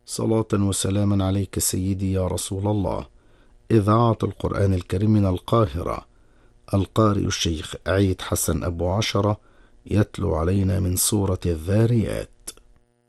صلاة وسلاما عليك سيدي يا رسول الله. إذاعة القرآن الكريم من القاهرة، القارئ الشيخ عيد حسن أبو عشرة يتلو علينا من سورة الذاريات.